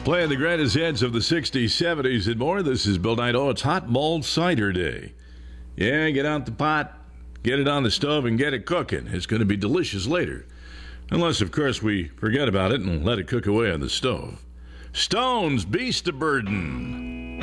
Playing the greatest hits of the 60s, 70s, and more. This is Bill Knight. Oh, it's Hot Mulled Cider Day. Yeah, get out the pot, get it on the stove, and get it cooking. It's going to be delicious later. Unless, of course, we forget about it and let it cook away on the stove. Stones, Beast of Burden.